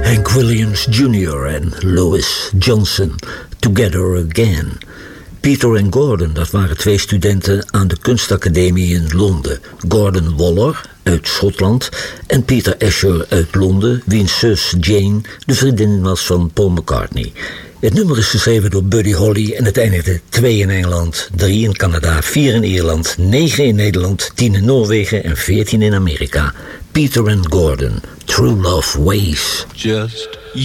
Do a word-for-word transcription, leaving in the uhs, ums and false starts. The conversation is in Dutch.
Hank Williams junior en Louis Johnson, Together Again. Peter en Gordon, dat waren twee studenten aan de kunstacademie in Londen. Gordon Waller uit Schotland en Peter Asher uit Londen, wiens zus Jane de vriendin was van Paul McCartney. Het nummer is geschreven door Buddy Holly en het eindigde twee in Engeland, drie in Canada, vier in Ierland, negen in Nederland, tien in Noorwegen en veertien in Amerika. Peter and Gordon, True Love Ways. Just